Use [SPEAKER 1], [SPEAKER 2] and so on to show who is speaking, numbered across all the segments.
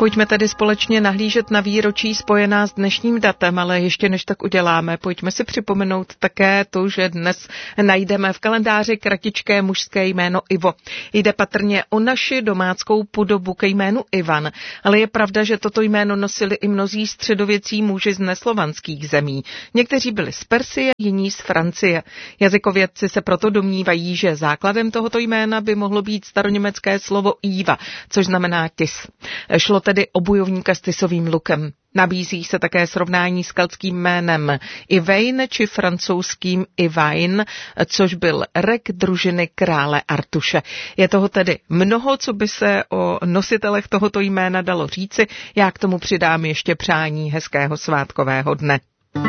[SPEAKER 1] Pojďme tedy společně nahlížet na výročí spojená s dnešním datem, ale ještě než tak uděláme, pojďme si připomenout také to, že dnes najdeme v kalendáři kratičké mužské jméno Ivo. Jde patrně o naši domáckou podobu ke jménu Ivan, ale je pravda, že toto jméno nosili i mnozí středověcí muži z neslovanských zemí. Někteří byli z Persie, jiní z Francie. Jazykovědci se proto domnívají, že základem tohoto jména by mohlo být staroněmecké slovo Iva, což znamená tis. Šlo tedy o bojovníka s tisovým lukem. Nabízí se také srovnání s keltským jménem Ivain či francouzským Ivain, což byl rek družiny krále Artuše. Je toho tedy mnoho, co by se o nositelech tohoto jména dalo říci. Já k tomu přidám ještě přání hezkého svátkového dne.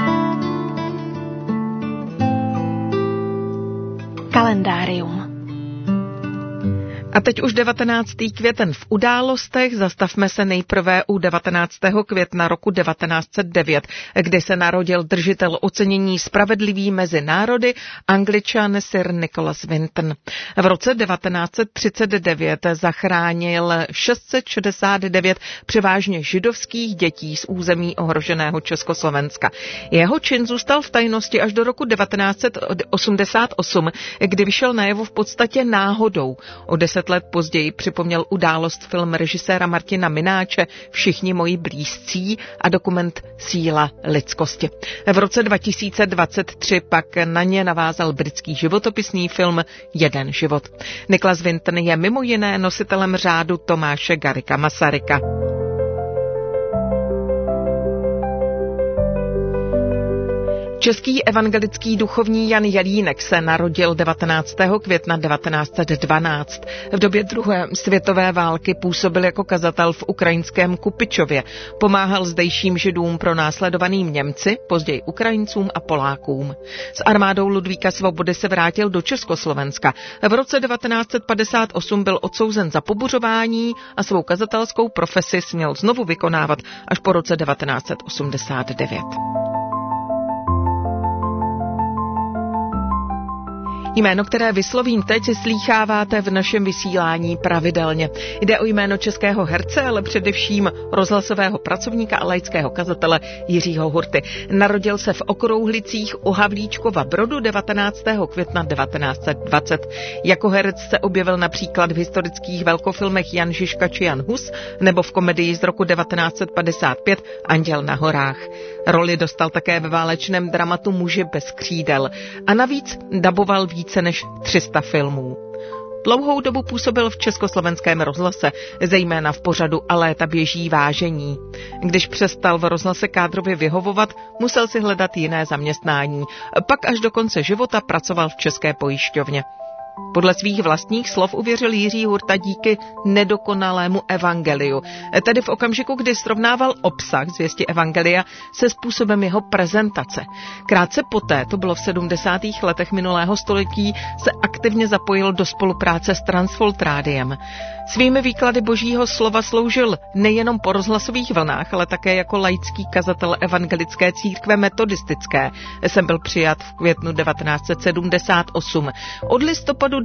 [SPEAKER 2] Kalendárium.
[SPEAKER 1] A teď už 19. květen v událostech. Zastavme se nejprve u 19. května roku 1909, kdy se narodil držitel ocenění Spravedlivý mezi národy, Angličan Sir Nicholas Winton. V roce 1939 zachránil 669 převážně židovských dětí z území ohroženého Československa. Jeho čin zůstal v tajnosti až do roku 1988, kdy vyšel najevo v podstatě náhodou. O 10 let později připomněl událost film režiséra Martina Mináče Všichni moji blízcí a dokument Síla lidskosti. V roce 2023 pak na ně navázal britský životopisný film Jeden život. Nicholas Winton je mimo jiné nositelem řádu Tomáše Garrigua Masaryka. Český evangelický duchovní Jan Jelínek se narodil 19. května 1912. V době druhé světové války působil jako kazatel v ukrajinském Kupičově. Pomáhal zdejším židům pronásledovaným Němci, později Ukrajincům a Polákům. S armádou Ludvíka Svobody se vrátil do Československa. V roce 1958 byl odsouzen za pobuřování a svou kazatelskou profesi směl znovu vykonávat až po roce 1989. Jméno, které vyslovím teď, slýcháváte v našem vysílání pravidelně. Jde o jméno českého herce, ale především rozhlasového pracovníka a laického kazatele Jiřího Hurty. Narodil se v Okrouhlicích u Havlíčkova Brodu 19. května 1920. Jako herec se objevil například v historických velkofilmech Jan Žižka či Jan Hus nebo v komedii z roku 1955 Anděl na horách. Roli dostal také ve válečném dramatu Muži bez křídel a navíc daboval více než 300 filmů. Dlouhou dobu působil v Československém rozhlase, zejména v pořadu A léta běží vážení. Když přestal v rozhlase kádrově vyhovovat, musel si hledat jiné zaměstnání. Pak až do konce života pracoval v České pojišťovně. Podle svých vlastních slov uvěřil Jiří Hurta díky nedokonalému evangeliu, tedy v okamžiku, kdy srovnával obsah zvěsti evangelia se způsobem jeho prezentace. Krátce poté, to bylo v 70. letech minulého století, se aktivně zapojil do spolupráce s Transvolt rádiem. Svými výklady božího slova sloužil nejenom po rozhlasových vlnách, ale také jako laický kazatel evangelické církve metodistické. Jsem byl přijat v květnu 1978. Od listopadu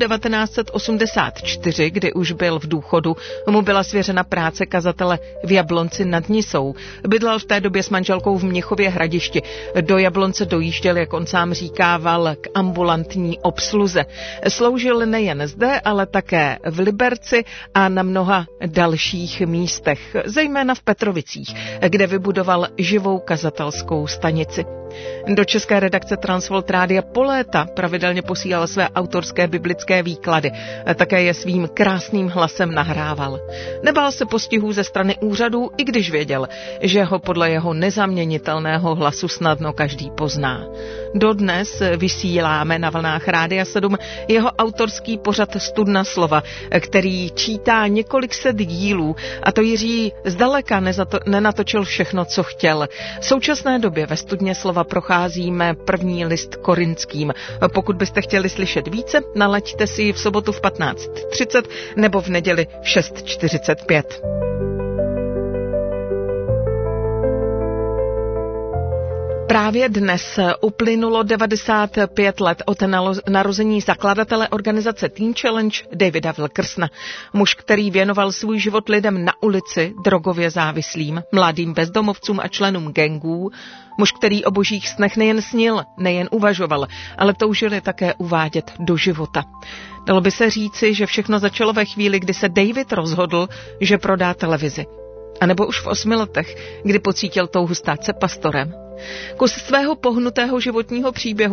[SPEAKER 1] 1984, kdy už byl v důchodu, mu byla svěřena práce kazatele v Jablonci nad Nisou. Bydlel v té době s manželkou v Mnichově Hradišti. Do Jablonce dojížděl, jak on sám říkával, k ambulantní obsluze. Sloužil nejen zde, ale také v Liberci a na mnoha dalších místech, zejména v Petrovicích, kde vybudoval živou kazatelskou stanici. Do české redakce Transvolt rádia po léta pravidelně posílal své autorské biblické výklady. Také je svým krásným hlasem nahrával. Nebál se postihů ze strany úřadů, i když věděl, že ho podle jeho nezaměnitelného hlasu snadno každý pozná. Dodnes vysíláme na vlnách Rádia 7 jeho autorský pořad Studna slova, který čítá několik set dílů, a to Jiří zdaleka nenatočil všechno, co chtěl. V současné době ve Studně slova procházíme první list Korinským. Pokud byste chtěli slyšet více, nalaďte si ji v sobotu v 15:30 nebo v neděli v 6:45. Právě dnes uplynulo 95 let od narození zakladatele organizace Teen Challenge Davida Wilkersona. Muž, který věnoval svůj život lidem na ulici, drogově závislým, mladým bezdomovcům a členům gangů. Muž, který o božích snech nejen snil, nejen uvažoval, ale toužil je také uvádět do života. Dalo by se říci, že všechno začalo ve chvíli, kdy se David rozhodl, že prodá televizi. A nebo už v 8 letech, kdy pocítil touhu stát se pastorem. Kus svého pohnutého životního příběhu